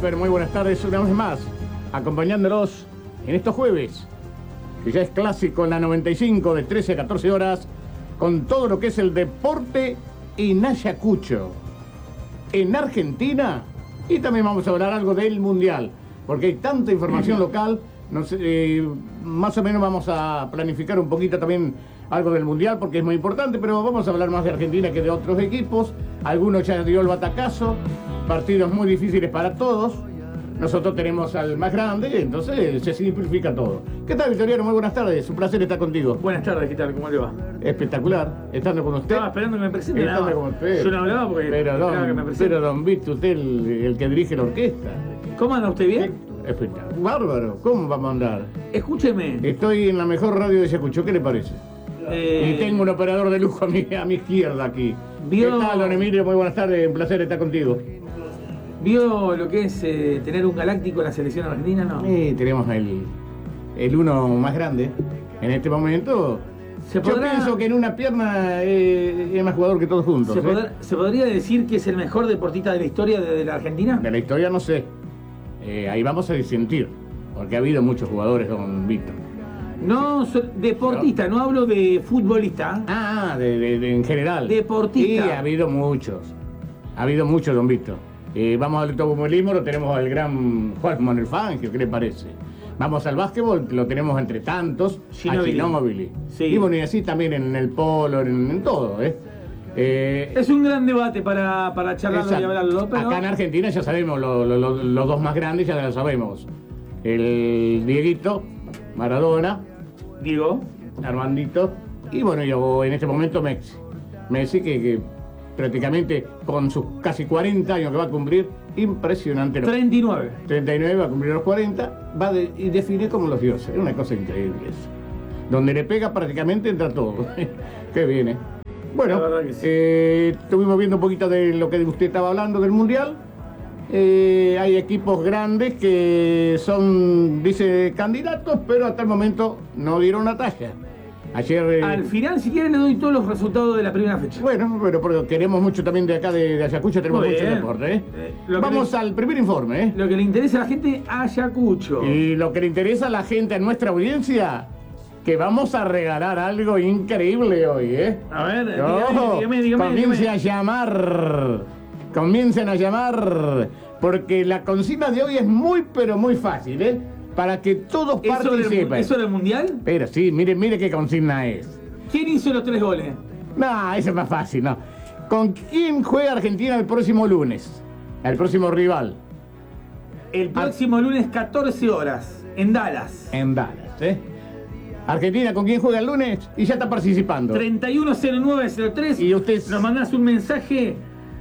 pero muy buenas tardes una vez más, acompañándolos en estos jueves, que ya es clásico en la 95 de 13 a 14 horas, con todo lo que es el deporte en Ayacucho, en Argentina, y también vamos a hablar algo del Mundial, porque hay tanta información local, más o menos vamos a planificar un poquito también algo del Mundial, porque es muy importante, pero vamos a hablar más de Argentina que de otros equipos. Algunos ya dio el batacazo, partidos muy difíciles para todos. Nosotros tenemos al más grande, entonces se simplifica todo. ¿Qué tal, Victoriano? Muy buenas tardes, un placer estar contigo. Buenas tardes, ¿qué tal? ¿Cómo le va? Espectacular, estando con usted. Estaba esperando que me presente. Estando con usted. Yo no hablaba porque esperaba que me presente. Pero don Víctor, usted el que dirige la orquesta. ¿Cómo anda usted bien? Espectacular. Bárbaro, ¿cómo vamos a andar? Escúcheme. Estoy en la mejor radio de Ayacucho, ¿qué le parece? Y tengo un operador de lujo a mi izquierda aquí. ¿Qué tal, don Emilio? Muy buenas tardes, un placer estar contigo. ¿Vio lo que es tener un galáctico en la selección argentina, no? Tenemos el uno más grande. En este momento, yo pienso que en una pierna es más jugador que todos juntos. ¿Se podría decir que es el mejor deportista de la historia de la Argentina? De la historia no sé. Ahí vamos a disentir, porque ha habido muchos jugadores, don Víctor. No, deportista, no hablo de futbolista. En general. Deportista. Sí, ha habido muchos. Ha habido muchos, don Víctor. Vamos al automovilismo, lo tenemos al gran Juan Manuel Fangio, ¿qué le parece? Vamos al básquetbol, lo tenemos entre tantos, a Ginóbili. Sí. Y bueno, y así también en el polo, en todo, es un gran debate para charlarlo y hablarlo, pero... Acá en Argentina ya sabemos, los dos más grandes ya lo sabemos. El Dieguito, Maradona, Diego, Armandito, y bueno, yo en este momento Messi que prácticamente con sus casi 40 años que va a cumplir, impresionante. 39 va a cumplir los 40, y define como los dioses. Es una cosa increíble eso. Donde le pega prácticamente entra todo. Qué bien, Bueno, estuvimos viendo un poquito de lo que usted estaba hablando del Mundial. Hay equipos grandes que son, dice, candidatos, pero hasta el momento no dieron la talla. Ayer, al final, si quieren, le doy todos los resultados de la primera fecha. Bueno, pero queremos mucho también de acá de Ayacucho, tenemos mucho deporte. Vamos al primer informe. Lo que le interesa a la gente, Ayacucho. Y lo que le interesa a la gente, a nuestra audiencia, que vamos a regalar algo increíble hoy, A ver, dígame. Comiencen a llamar, porque la consigna de hoy es muy, pero muy fácil, para que todos participen. ¿Eso del Mundial? Pero sí, mire qué consigna es. ¿Quién hizo los 3 goles? No, eso es más fácil, no. ¿Con quién juega Argentina el próximo lunes? El próximo rival. El próximo lunes, 14 horas, en Dallas. En Dallas, Argentina, ¿con quién juega el lunes? Y ya está participando. 310903. Y usted nos mandás un mensaje,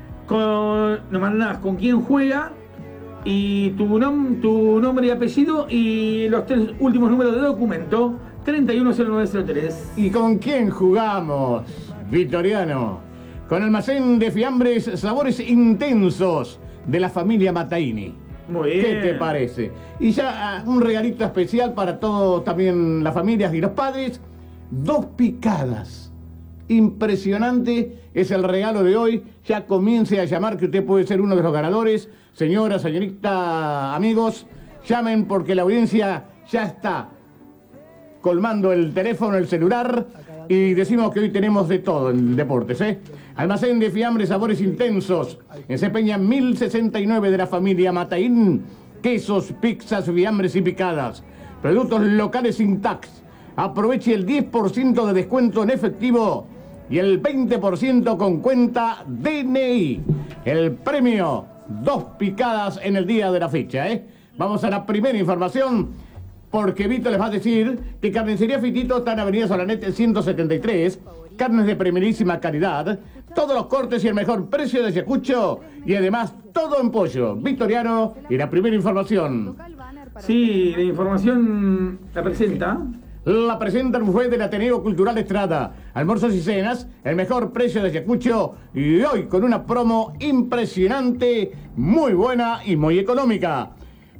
nos mandás con quién juega y tu nombre y apellido y los 3 últimos números de documento. 310903. ¿Y con quién jugamos, Victoriano? Con Almacén de Fiambres Sabores Intensos de la familia Mataini. Muy bien. ¿Qué te parece? Y ya un regalito especial para todos, también las familias y los padres. 2 picadas. Impresionante es el regalo de hoy. Ya comience a llamar, que usted puede ser uno de los ganadores. Señora, señorita, amigos, llamen porque la audiencia ya está colmando el teléfono, el celular, y decimos que hoy tenemos de todo en deportes, Almacén de Fiambres Sabores Intensos, en Cepeña 1069 de la familia Mataín. Quesos, pizzas, fiambres y picadas. Productos locales sin tax. Aproveche el 10% de descuento en efectivo y el 20% con cuenta DNI. El premio, 2 picadas en el día de la fecha, Vamos a la primera información, porque Vito les va a decir que Carnicería Fitito está en Avenida Solanete 173, carnes de primerísima calidad, todos los cortes y el mejor precio de Ayacucho, y además todo en pollo. Victoriano, y la primera información. Sí, la información la presenta el buffet del Ateneo Cultural Estrada. Almuerzos y cenas, el mejor precio de Ayacucho, y hoy con una promo impresionante, muy buena y muy económica.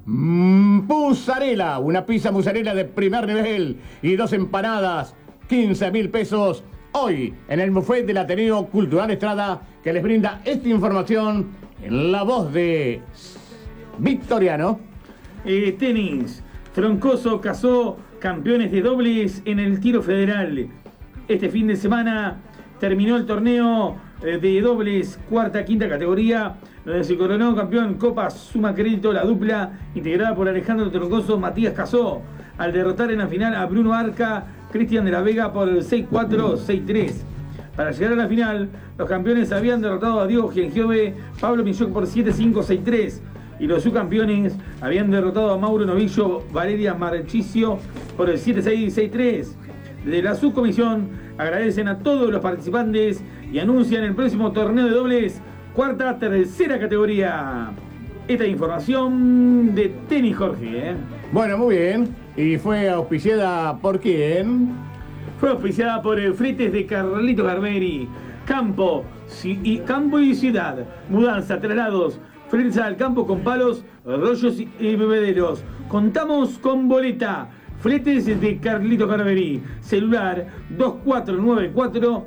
Mozzarella, una pizza mozzarella de primer nivel y 2 empanadas, 15.000 pesos. Hoy en el buffet del Ateneo Cultural Estrada, que les brinda esta información en la voz de Victoriano. Tenis. Troncoso casó campeones de dobles en el tiro federal. Este fin de semana terminó el torneo de dobles cuarta, quinta categoría, donde se coronó campeón Copa Suma Crédito, la dupla integrada por Alejandro Troncoso, Matías Casó, al derrotar en la final a Bruno Arca, Cristian de la Vega por 6-4, 6-3. Para llegar a la final, los campeones habían derrotado a Diego Giangiove, Pablo Milloc por 7-5, 6-3. Y los subcampeones habían derrotado a Mauro Novillo, Valeria Marchicio por el 7-6, 6-3. Desde la subcomisión agradecen a todos los participantes y anuncian el próximo torneo de dobles cuarta, tercera categoría. Esta información de tenis, Jorge. Bueno, muy bien. ¿Y fue auspiciada por quién? Fue auspiciada por Fletes de Carlitos Garberi. Campo y ciudad. Mudanza, traslados. Fletes al campo con palos, rollos y bebederos. Contamos con boleta. Fletes de Carlitos Garberi. Celular 2494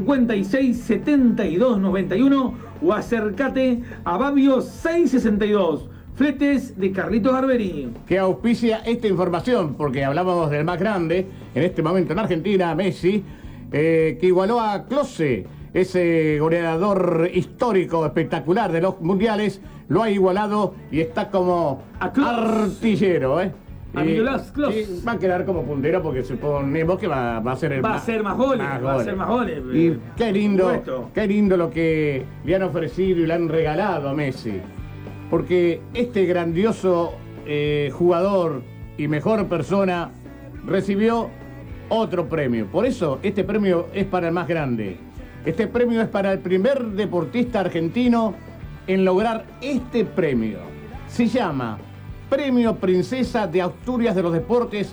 567291 o acércate a Babio 662. Fletes de Carlitos Garberi. Que auspicia esta información, porque hablábamos del más grande en este momento en Argentina, Messi, que igualó a Klose, ese goleador histórico, espectacular de los mundiales, lo ha igualado y está como artillero, A Nicolás Klose. Va a quedar como puntero porque suponemos que va a ser el va a hacer más goles. Va a hacer más goles. Y qué lindo lo que le han ofrecido y le han regalado a Messi. Porque este grandioso jugador y mejor persona recibió otro premio. Por eso este premio es para el más grande. Este premio es para el primer deportista argentino en lograr este premio. Se llama Premio Princesa de Asturias de los Deportes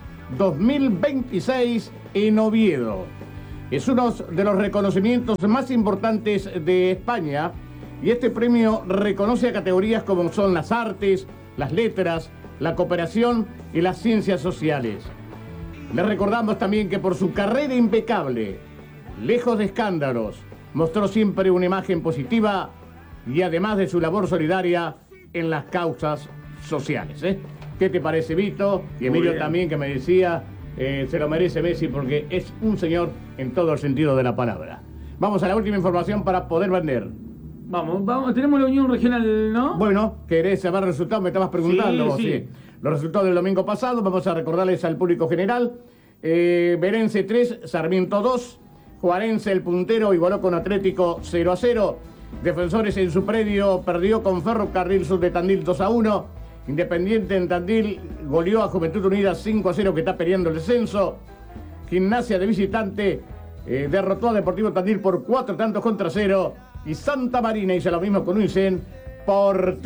2026 en Oviedo. Es uno de los reconocimientos más importantes de España y este premio reconoce a categorías como son las artes, las letras, la cooperación y las ciencias sociales. Le recordamos también que por su carrera impecable, lejos de escándalos, mostró siempre una imagen positiva y además de su labor solidaria en las causas sociales. ¿Qué te parece, Vito? Y Emilio también, que me decía, se lo merece Messi porque es un señor en todo el sentido de la palabra. Vamos a la última información para poder vender. Vamos, tenemos la Unión Regional, ¿no? Bueno, ¿querés saber los resultados? Me estabas preguntando. Sí. Los resultados del domingo pasado, vamos a recordarles al público general. Berense 3, Sarmiento 2. Juarense, el puntero, igualó con Atlético 0-0. Defensores en su predio perdió con Ferrocarril Sur de Tandil 2-1. Independiente en Tandil goleó a Juventud Unida 5-0, que está peleando el descenso. Gimnasia de visitante derrotó a Deportivo Tandil por 4-0. Y Santa Marina hizo lo mismo con Unicen por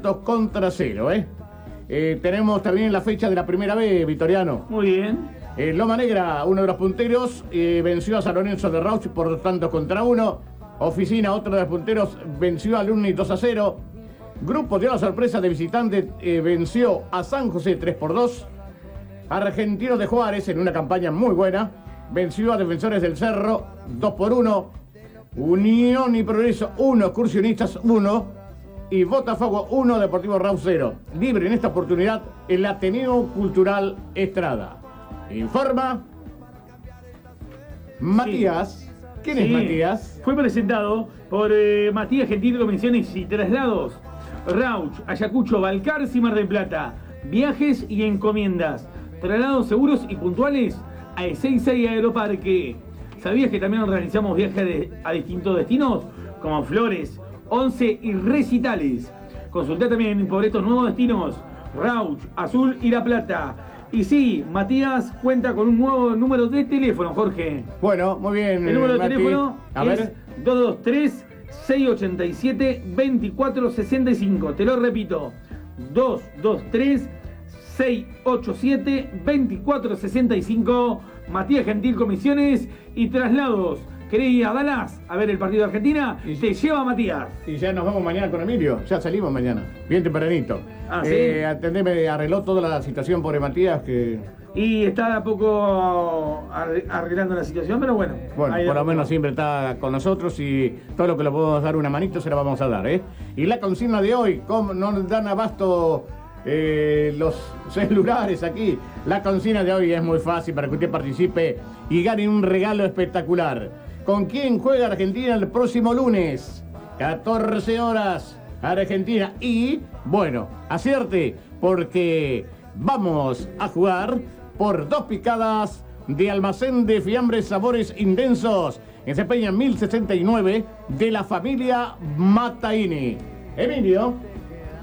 3-0. Tenemos también la fecha de la primera B, Vitoriano. Muy bien. Loma Negra, uno de los punteros, venció a San Lorenzo de Rauch por 2-1. Oficina, otro de los punteros, venció a Alumni 2-0. Grupo dio la sorpresa de visitante, venció a San José 3-2. Argentinos de Juárez, en una campaña muy buena, venció a Defensores del Cerro 2-1. Unión y Progreso 1, Excursionistas 1 y Botafogo 1, Deportivo Rauch 0. Libre en esta oportunidad el Ateneo Cultural Estrada. Informa Matías. Sí. ¿Quién es Matías? Fue presentado por Matías Gentil de Comisiones y Traslados. Rauch, Ayacucho, Balcarce y Mar del Plata. Viajes y encomiendas. Traslados seguros y puntuales a Ezeiza y Aeroparque. ¿Sabías que también realizamos viajes a distintos destinos? Como Flores, Once y recitales. Consulta también por estos nuevos destinos. Rauch, Azul y La Plata. Y sí, Matías cuenta con un nuevo número de teléfono, Jorge. Bueno, muy bien. El número de teléfono es 223-687-2465. Te lo repito, 223-687-2465. Matías Gentil Comisiones y Traslados. ¿Querés ir a Dallas a ver el partido de Argentina? Te lleva Matías. Y ya nos vemos mañana con Emilio. Ya salimos mañana. Bien tempranito. ¿Sí? Atendeme, arregló toda la situación, pobre Matías, que... Y está a poco arreglando la situación, pero bueno. Bueno, por lo menos siempre está con nosotros y todo lo que le podemos dar una manito se la vamos a dar, ¿eh? Y la consigna de hoy, ¿cómo no nos dan abasto los celulares aquí? La consigna de hoy es muy fácil para que usted participe y gane un regalo espectacular. ¿Con quién juega Argentina el próximo lunes? 14 horas, Argentina. Y, bueno, acierte, porque vamos a jugar por 2 picadas de Almacén de Fiambres Sabores Intensos en Cepeña 1069 de la familia Mataini. Emilio.